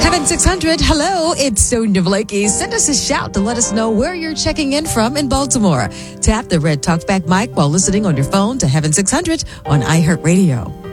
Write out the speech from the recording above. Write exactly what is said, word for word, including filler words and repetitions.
Heaven six hundred, hello, it's Sonia Blakey. Send us a shout to let us know where you're checking in from in Baltimore. Tap the red talkback mic while listening on your phone to Heaven six hundred on iHeartRadio.